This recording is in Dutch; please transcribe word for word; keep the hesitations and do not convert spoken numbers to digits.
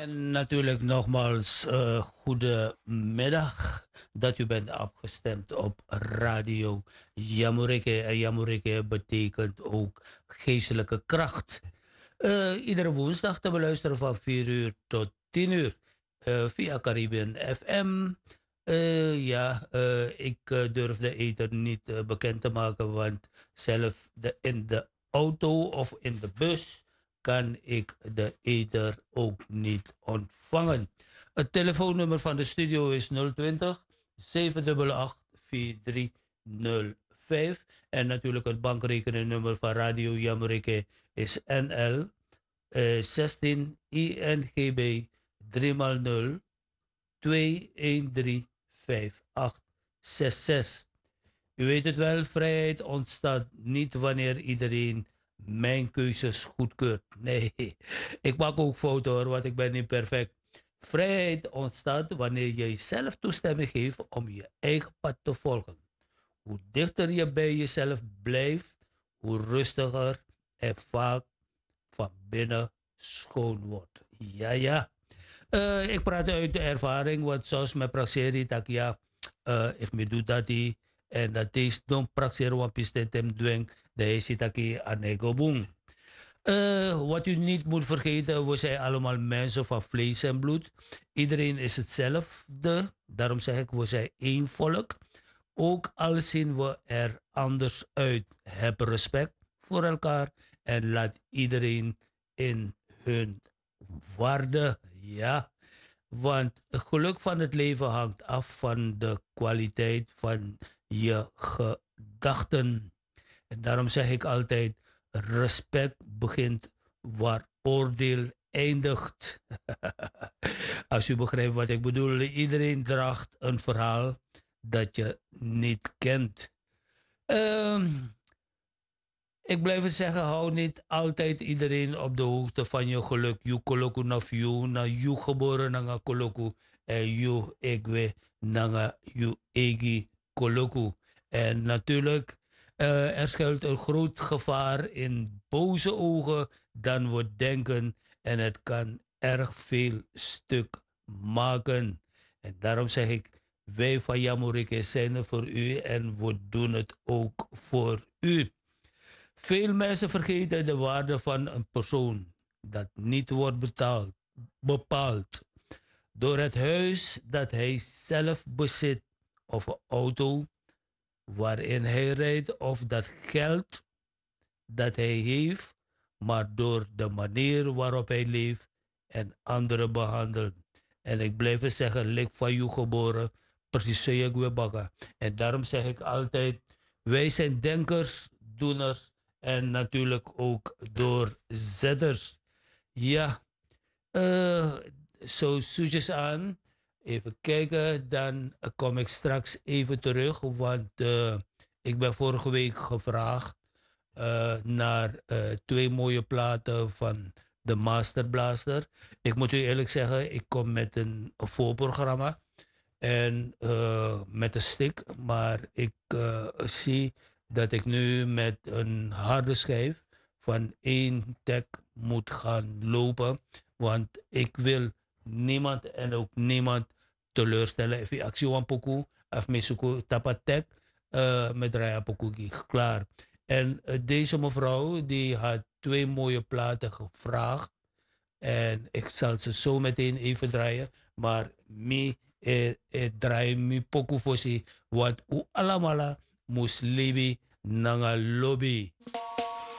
En natuurlijk nogmaals, uh, goedemiddag dat u bent afgestemd op radio Yamureke. En Yamureke betekent ook geestelijke kracht. Uh, iedere woensdag te beluisteren van vier uur tot tien uur uh, via Caribbean F M. Uh, ja, uh, ik uh, durf de ether niet uh, bekend te maken, want zelf de, in de auto of in de bus kan ik de ether ook niet ontvangen. Het telefoonnummer van de studio is nul twintig, zeven acht acht, vier drie nul vijf. En natuurlijk het bankrekeningnummer van Radio Yamureke is N L uh, zestien I N G B drie nul twee een drie vijf acht zes zes. U weet het wel, vrijheid ontstaat niet wanneer iedereen mijn keuzes goedkeurt. Nee, ik maak ook fouten hoor, want ik ben niet perfect. Vrijheid ontstaat wanneer je zelf toestemming geeft om je eigen pad te volgen. Hoe dichter je bij jezelf blijft, hoe rustiger en vaak van binnen schoon wordt. Ja, ja. Uh, ik praat uit de ervaring, want zoals mijn praxeri tak ja, uh, if me doet dat die en dat is dan praxeren wat pistetem doen, dat is het aki anego boom. Uh, wat u niet moet vergeten, we zijn allemaal mensen van vlees en bloed. Iedereen is hetzelfde, daarom zeg ik, we zijn één volk. Ook al zien we er anders uit, heb respect voor elkaar en laat iedereen in hun waarde, ja. Want het geluk van het leven hangt af van de kwaliteit van je gedachten. En daarom zeg ik altijd, respect begint waar oordeel eindigt. Als u begrijpt wat ik bedoel, iedereen draagt een verhaal dat je niet kent. Um, Ik blijf het zeggen, hou niet altijd iedereen op de hoogte van je geluk. Je koloku na fiu, na je geboren na koloku. En je egwe na je egi koloku. En natuurlijk, uh, er schuilt een groot gevaar in boze ogen dan we denken. En het kan erg veel stuk maken. En daarom zeg ik, wij van Yamureke zijn er voor u en we doen het ook voor u. Veel mensen vergeten de waarde van een persoon dat niet wordt betaald, bepaald door het huis dat hij zelf bezit of een auto waarin hij rijdt of dat geld dat hij heeft, maar door de manier waarop hij leeft en anderen behandelt. En ik blijf het zeggen, lik van jou geboren, precies zo je weer bakken. En daarom zeg ik altijd, wij zijn denkers, doeners en natuurlijk ook doorzetters. Ja, uh, zo zoetjes aan. Even kijken, dan kom ik straks even terug, want uh, ik ben vorige week gevraagd uh, naar uh, twee mooie platen van de Master Blaster. Ik moet u eerlijk zeggen, ik kom met een, een voorprogramma en uh, met een stick, maar ik uh, zie dat ik nu met een harde schijf van één tag moet gaan lopen, want ik wil niemand en ook niemand teleurstellen. If je actie wan poku, of mesuku tapatek, uh, met raya poku klaar. En uh, deze mevrouw die had twee mooie platen gevraagd. En ik zal ze zo meteen even draaien. Maar mi eh, eh, draai mi poku fosi. Want u alamala moest libi nanga lobby.